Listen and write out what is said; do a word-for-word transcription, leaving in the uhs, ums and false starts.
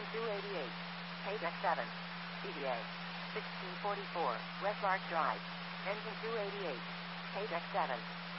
Engine two eighty-eight. Page X seven. D B A. sixteen forty-four, West Arch Drive. Engine two eighty-eight. Page X seven.